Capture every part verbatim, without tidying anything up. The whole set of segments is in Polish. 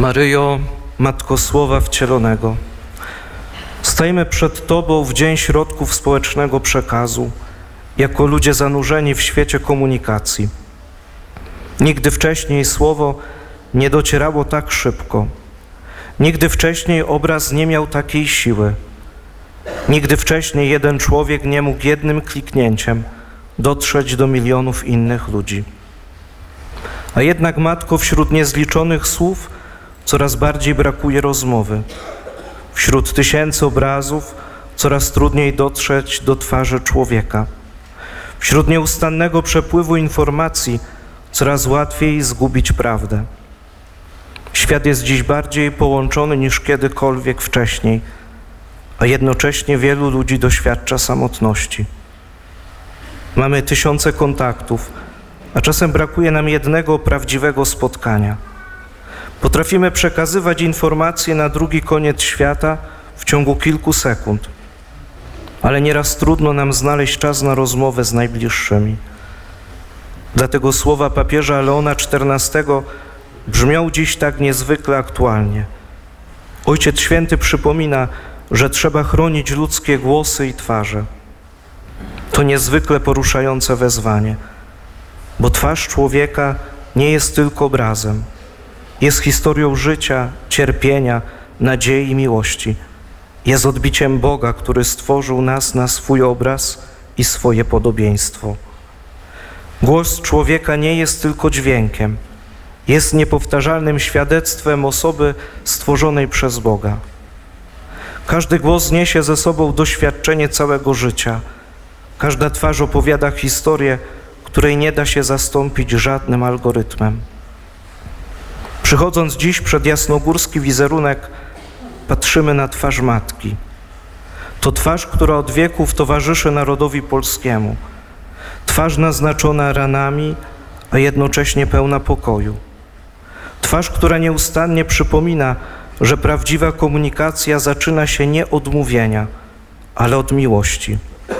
Maryjo, Matko Słowa Wcielonego, stajemy przed Tobą w Dzień Środków Społecznego Przekazu, jako ludzie zanurzeni w świecie komunikacji. Nigdy wcześniej Słowo nie docierało tak szybko. Nigdy wcześniej obraz nie miał takiej siły. Nigdy wcześniej jeden człowiek nie mógł jednym kliknięciem dotrzeć do milionów innych ludzi. A jednak, Matko, wśród niezliczonych słów coraz bardziej brakuje rozmowy. Wśród tysięcy obrazów coraz trudniej dotrzeć do twarzy człowieka. Wśród nieustannego przepływu informacji coraz łatwiej zgubić prawdę. Świat jest dziś bardziej połączony niż kiedykolwiek wcześniej, a jednocześnie wielu ludzi doświadcza samotności. Mamy tysiące kontaktów, a czasem brakuje nam jednego prawdziwego spotkania. Potrafimy przekazywać informacje na drugi koniec świata w ciągu kilku sekund, ale nieraz trudno nam znaleźć czas na rozmowę z najbliższymi. Dlatego słowa papieża Leona czternastego brzmią dziś tak niezwykle aktualnie. Ojciec Święty przypomina, że trzeba chronić ludzkie głosy i twarze. To niezwykle poruszające wezwanie, bo twarz człowieka nie jest tylko obrazem. Jest historią życia, cierpienia, nadziei i miłości. Jest odbiciem Boga, który stworzył nas na swój obraz i swoje podobieństwo. Głos człowieka nie jest tylko dźwiękiem. Jest niepowtarzalnym świadectwem osoby stworzonej przez Boga. Każdy głos niesie ze sobą doświadczenie całego życia. Każda twarz opowiada historię, której nie da się zastąpić żadnym algorytmem. Przychodząc dziś przed jasnogórski wizerunek, patrzymy na twarz Matki. To twarz, która od wieków towarzyszy narodowi polskiemu. Twarz naznaczona ranami, a jednocześnie pełna pokoju. Twarz, która nieustannie przypomina, że prawdziwa komunikacja zaczyna się nie od mówienia, ale od miłości.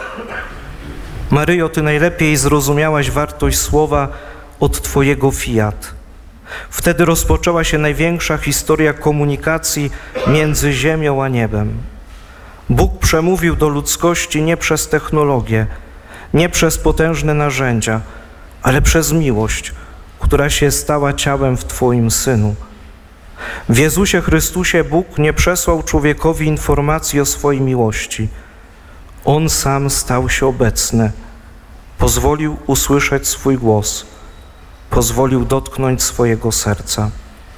Maryjo, Ty najlepiej zrozumiałaś wartość słowa od Twojego fiat. Wtedy rozpoczęła się największa historia komunikacji między ziemią a niebem. Bóg przemówił do ludzkości nie przez technologię, nie przez potężne narzędzia, ale przez miłość, która się stała ciałem w Twoim Synu. W Jezusie Chrystusie Bóg nie przesłał człowiekowi informacji o swojej miłości. On sam stał się obecny, pozwolił usłyszeć swój głos, pozwolił dotknąć swojego serca.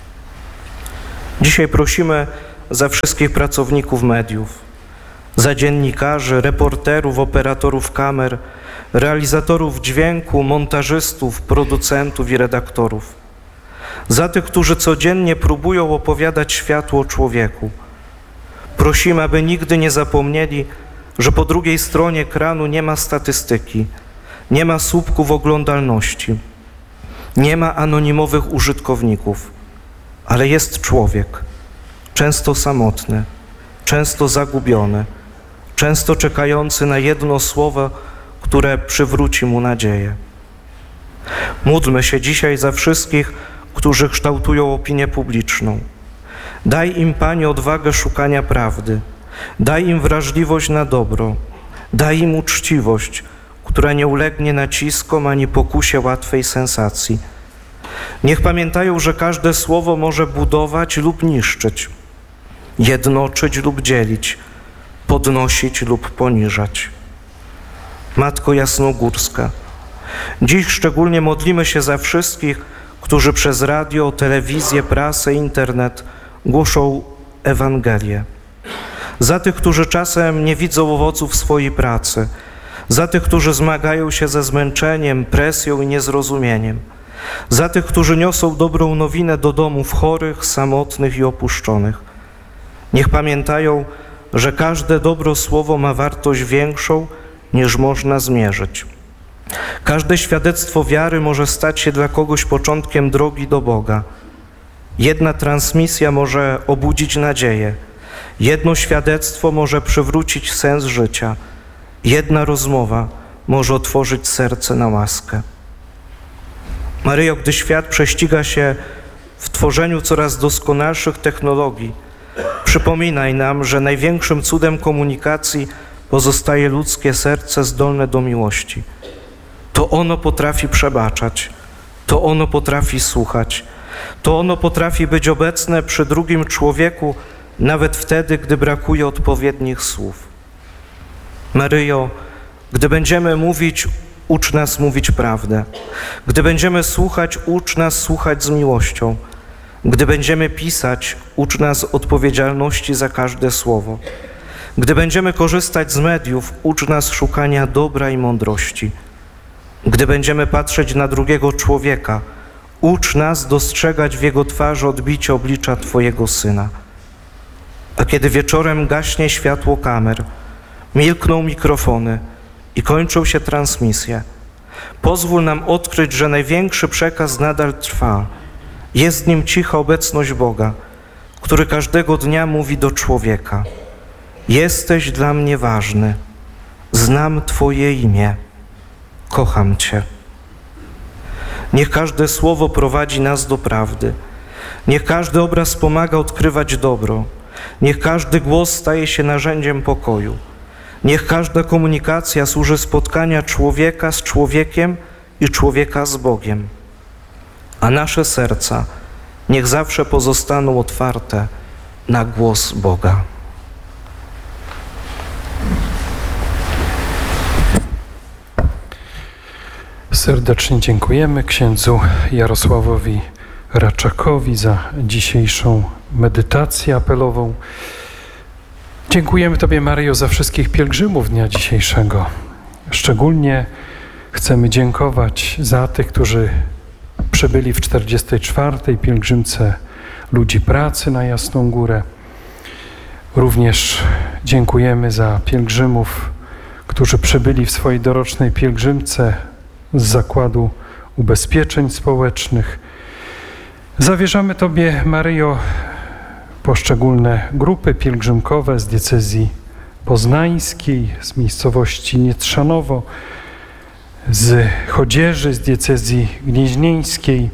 Dzisiaj prosimy za wszystkich pracowników mediów, za dziennikarzy, reporterów, operatorów kamer, realizatorów dźwięku, montażystów, producentów i redaktorów, za tych, którzy codziennie próbują opowiadać światu o człowieku. Prosimy, aby nigdy nie zapomnieli, że po drugiej stronie ekranu nie ma statystyki, nie ma słupków oglądalności, nie ma anonimowych użytkowników, ale jest człowiek, często samotny, często zagubiony, często czekający na jedno słowo, które przywróci mu nadzieję. Módlmy się dzisiaj za wszystkich, którzy kształtują opinię publiczną. Daj im, Panie, odwagę szukania prawdy. Daj im wrażliwość na dobro. Daj im uczciwość, która nie ulegnie naciskom ani pokusie łatwej sensacji. Niech pamiętają, że każde słowo może budować lub niszczyć, jednoczyć lub dzielić, podnosić lub poniżać. Matko Jasnogórska, dziś szczególnie modlimy się za wszystkich, którzy przez radio, telewizję, prasę, internet głoszą Ewangelię. Za tych, którzy czasem nie widzą owoców swojej pracy. Za tych, którzy zmagają się ze zmęczeniem, presją i niezrozumieniem. Za tych, którzy niosą dobrą nowinę do domów chorych, samotnych i opuszczonych. Niech pamiętają, że każde dobro słowo ma wartość większą, niż można zmierzyć. Każde świadectwo wiary może stać się dla kogoś początkiem drogi do Boga. Jedna transmisja może obudzić nadzieję. Jedno świadectwo może przywrócić sens życia. Jedna rozmowa może otworzyć serce na łaskę. Maryjo, gdy świat prześciga się w tworzeniu coraz doskonalszych technologii, przypominaj nam, że największym cudem komunikacji pozostaje ludzkie serce zdolne do miłości. To ono potrafi przebaczać, to ono potrafi słuchać, to ono potrafi być obecne przy drugim człowieku, nawet wtedy, gdy brakuje odpowiednich słów. Maryjo, gdy będziemy mówić, ucz nas mówić prawdę. Gdy będziemy słuchać, ucz nas słuchać z miłością. Gdy będziemy pisać, ucz nas odpowiedzialności za każde słowo. Gdy będziemy korzystać z mediów, ucz nas szukania dobra i mądrości. Gdy będziemy patrzeć na drugiego człowieka, ucz nas dostrzegać w jego twarzy odbicie oblicza Twojego Syna. A kiedy wieczorem gaśnie światło kamer, milkną mikrofony i kończą się transmisje, pozwól nam odkryć, że największy przekaz nadal trwa. Jest w nim cicha obecność Boga, który każdego dnia mówi do człowieka: jesteś dla mnie ważny, znam Twoje imię, kocham Cię. Niech każde słowo prowadzi nas do prawdy. Niech każdy obraz pomaga odkrywać dobro. Niech każdy głos staje się narzędziem pokoju. Niech każda komunikacja służy spotkania człowieka z człowiekiem i człowieka z Bogiem. A nasze serca niech zawsze pozostaną otwarte na głos Boga. Serdecznie dziękujemy księdzu Jarosławowi Raczakowi za dzisiejszą medytację apelową. Dziękujemy Tobie, Maryjo, za wszystkich pielgrzymów dnia dzisiejszego. Szczególnie chcemy dziękować za tych, którzy przybyli w czterdziestej czwartej pielgrzymce ludzi pracy na Jasną Górę. Również dziękujemy za pielgrzymów, którzy przybyli w swojej dorocznej pielgrzymce z Zakładu Ubezpieczeń Społecznych. Zawierzamy Tobie, Maryjo, poszczególne grupy pielgrzymkowe z diecezji poznańskiej, z miejscowości Nietrzanowo, z Chodzieży, z diecezji gnieźnieńskiej,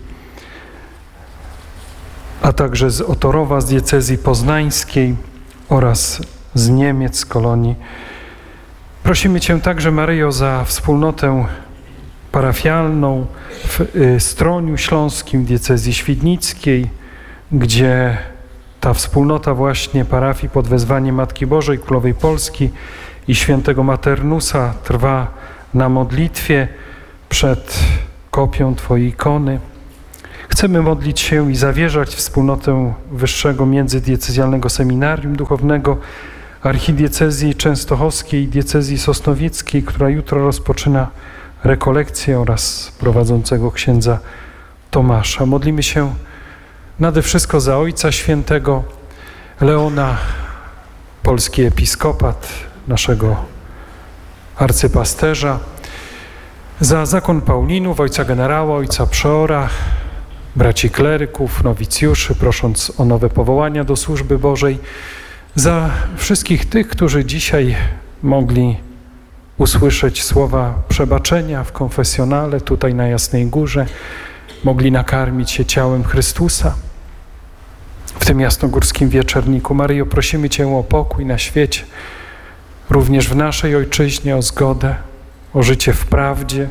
a także z Otorowa, z diecezji poznańskiej oraz z Niemiec, z Kolonii. Prosimy Cię także, Maryjo, za wspólnotę parafialną w Stroniu Śląskim, diecezji świdnickiej, gdzie ta wspólnota właśnie parafii pod wezwaniem Matki Bożej Królowej Polski i świętego Maternusa trwa na modlitwie przed kopią Twojej ikony. Chcemy modlić się i zawierzać wspólnotę Wyższego Międzydiecezjalnego Seminarium Duchownego Archidiecezji Częstochowskiej i Diecezji Sosnowieckiej, która jutro rozpoczyna rekolekcję, oraz prowadzącego księdza Tomasza. Modlimy się nade wszystko za Ojca Świętego Leona, polski episkopat, naszego arcypasterza, za zakon Paulinów, ojca generała, ojca przeora, braci kleryków, nowicjuszy, prosząc o nowe powołania do służby Bożej, za wszystkich tych, którzy dzisiaj mogli usłyszeć słowa przebaczenia w konfesjonale tutaj na Jasnej Górze, mogli nakarmić się ciałem Chrystusa. W tym jasnogórskim wieczorniku, Maryjo, prosimy Cię o pokój na świecie, również w naszej ojczyźnie, o zgodę, o życie w prawdzie.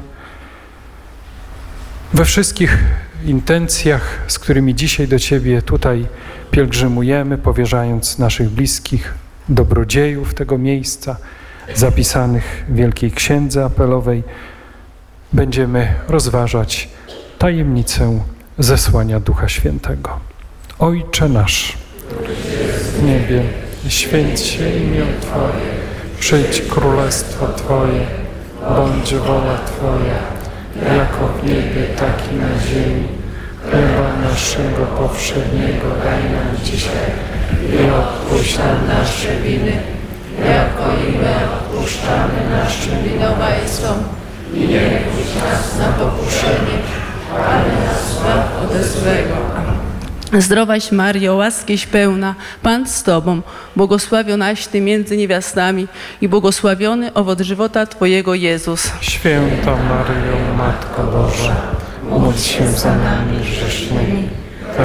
We wszystkich intencjach, z którymi dzisiaj do Ciebie tutaj pielgrzymujemy, powierzając naszych bliskich, dobrodziejów tego miejsca, zapisanych w Wielkiej Księdze Apelowej, będziemy rozważać tajemnicę zesłania Ducha Świętego. Ojcze nasz, w niebie, święć się imię Twoje, przyjdź królestwo Twoje, bądź wola Twoja, jako w niebie, tak i na ziemi. Chleba naszego powszedniego daj nam dzisiaj i odpuść nam nasze winy, jako i my odpuszczamy naszym winowajcom. I nie wódź nas na pokuszenie, ale nas zbaw ode złego. Zdrowaś Maryjo, łaskiś pełna, Pan z Tobą, błogosławionaś Ty między niewiastami i błogosławiony owoc żywota Twojego, Jezus. Święta Maryjo, Matko Boża, módl się za nami grzesznymi, teraz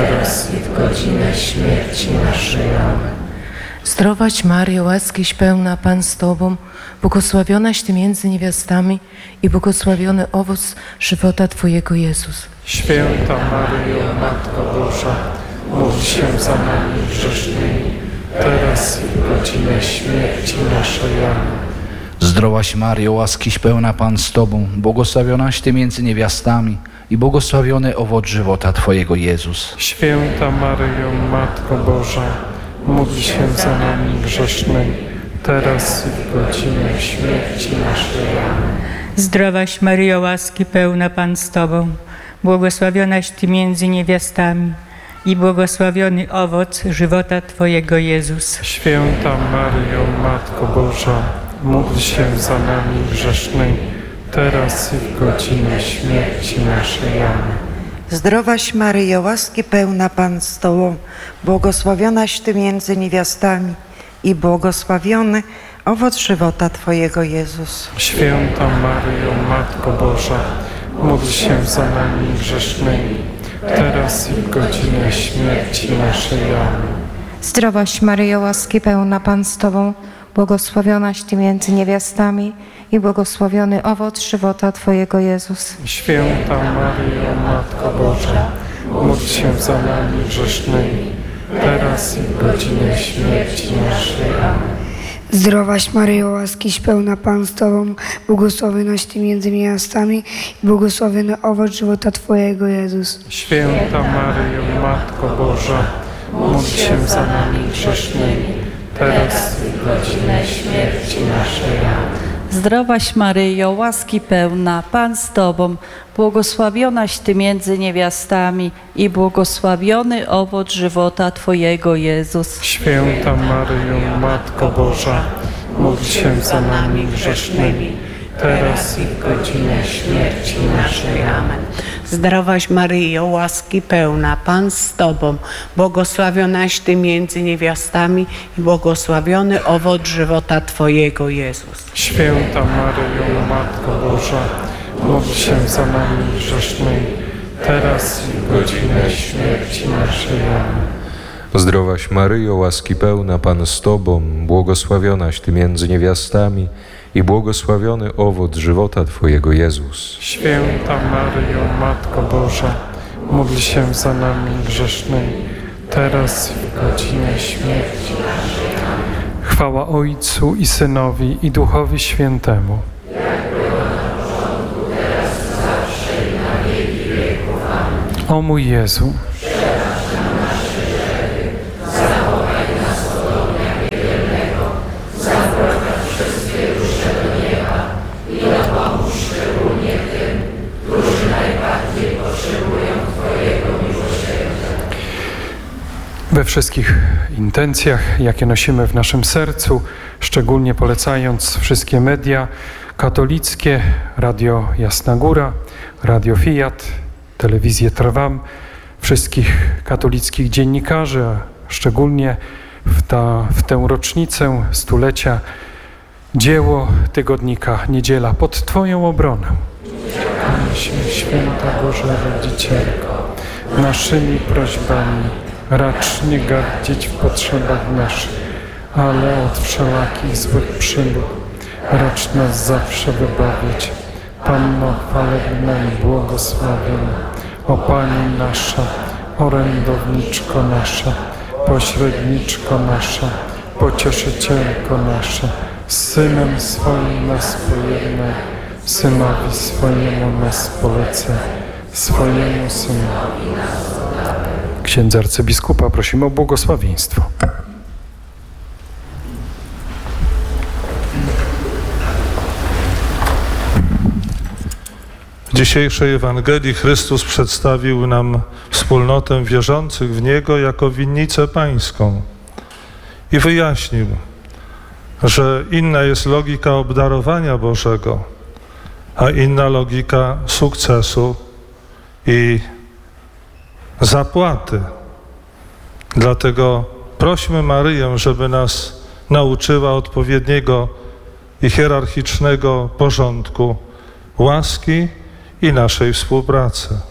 teraz i w godzinę śmierci naszej. Amen. Zdrowaś Maryjo, łaskiś pełna, Pan z Tobą, błogosławionaś Ty między niewiastami i błogosławiony owoc żywota Twojego, Jezus. Święta Maryjo, Matko Boża, módl się za nami grzesznymi, teraz i w godzinę śmierci naszej. Amen. Zdrowaś Maryjo, łaskiś pełna, Pan z Tobą, błogosławionaś Ty między niewiastami i błogosławiony owoc żywota Twojego, Jezus. Święta Maryjo, Matko Boża, módl się za nami grzesznymi, teraz i w godzinę śmierci naszej. Amen. Zdrowaś Maryjo, łaski pełna, Pan z Tobą, błogosławionaś Ty między niewiastami i błogosławiony owoc żywota Twojego, Jezus. Święta Maryjo, Matko Boża, módl się za nami grzesznymi, teraz i w godzinę śmierci naszej. Amen. Zdrowaś Maryjo, łaski pełna, Pan z Tobą, błogosławionaś Ty między niewiastami i błogosławiony owoc żywota Twojego, Jezus. Święta Maryjo, Matko Boża, módl się za nami grzesznymi, teraz i w godzinę śmierci naszej. Amen. Zdrowaś Maryjo, łaski pełna, Pan z Tobą, błogosławionaś Ty między niewiastami i błogosławiony owoc żywota Twojego, Jezus. Święta Maryjo, Matko Boża, módl się za nami grzesznymi, teraz i w godzinę śmierci naszej. Amen. Zdrowaś Maryjo, łaskiś pełna, Pan z Tobą, błogosławionaś Ty między niewiastami i błogosławiony owoc żywota Twojego, Jezus. Święta Maryjo, Matko Boża, módl się za nami grzesznymi, teraz i w godzinę śmierci naszej. Amen. Zdrowaś Maryjo, łaski pełna, Pan z Tobą, błogosławionaś Ty między niewiastami i błogosławiony owoc żywota Twojego, Jezus. Święta Maryjo, Matko Boża, módl się za nami grzesznymi, teraz i w godzinę śmierci naszej. Amen. Zdrowaś Maryjo, łaski pełna, Pan z Tobą, błogosławionaś Ty między niewiastami i błogosławiony owoc żywota Twojego, Jezus. Święta Maryjo, Matko Boża, módl się za nami grzesznymi, teraz i w godzinę śmierci naszej. Amen. Zdrowaś Maryjo, łaski pełna, Pan z Tobą, błogosławionaś Ty między niewiastami i błogosławiony owoc żywota Twojego, Jezus. Święta Maryjo, Matko Boża, módl się za nami grzesznymi, teraz i w godzinę śmierci naszej. Chwała Ojcu i Synowi i Duchowi Świętemu. O mój Jezu, we wszystkich intencjach, jakie nosimy w naszym sercu, szczególnie polecając wszystkie media katolickie, Radio Jasna Góra, Radio Fiat, Telewizję Trwam, wszystkich katolickich dziennikarzy, a szczególnie w, ta, w tę rocznicę stulecia dzieło tygodnika Niedziela pod Twoją obronę. Uciekamy się, Święta Boża Rodzicielko, naszymi prośbami racz nie gardzić w potrzebach naszych, ale od wszelakich złych przygód racz nas zawsze wybawić. Panno chwalebna i błogosławiona, o Pani nasza, orędowniczko nasza, pośredniczko nasza, pocieszycielko nasza, z Synem swoim nas pojednaj, Synowi swojemu nas polecę, swojemu Synowi. Księdza arcybiskupa prosimy o błogosławieństwo. W dzisiejszej Ewangelii Chrystus przedstawił nam wspólnotę wierzących w Niego jako winnicę pańską i wyjaśnił, że inna jest logika obdarowania Bożego, a inna logika sukcesu i zapłaty. Dlatego prośmy Maryję, żeby nas nauczyła odpowiedniego i hierarchicznego porządku łaski i naszej współpracy.